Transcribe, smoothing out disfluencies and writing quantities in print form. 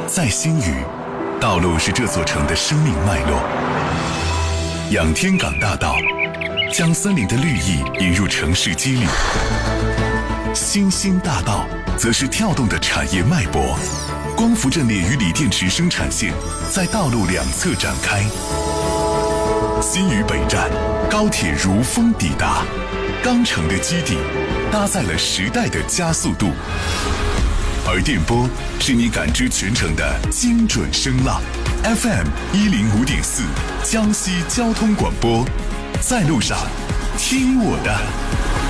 在新余，道路是这座城的生命脉络。仰天港大道将森林的绿意引入城市肌理，新兴大道则是跳动的产业脉搏。光伏阵列与锂电池生产线在道路两侧展开。新余北站，高铁如风抵达，钢城的基底搭载了时代的加速度，而电波是你感知全城的精准声浪。FM 105.4江西交通广播，在路上听我的。